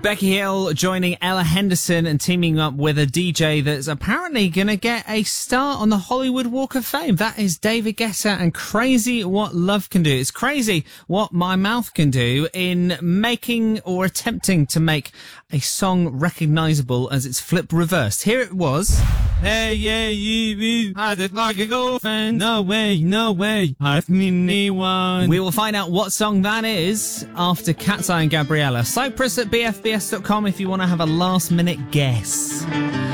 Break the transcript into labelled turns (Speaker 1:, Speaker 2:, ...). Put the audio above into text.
Speaker 1: Becky Hill joining Ella Henderson and teaming up with a DJ that's apparently going to get a start on the Hollywood Walk of Fame. That is David Guetta and Crazy What Love Can Do. It's crazy what my mouth can do in making or attempting to make a song recognizable as it's flip reversed. Here it was.
Speaker 2: Hey, yeah, you, I just like a girlfriend. No way, I've been anyone.
Speaker 1: We will find out what song that is after Cat's Eye and Gabriella. Cyprus at bfbs.com if you want to have a last minute guess.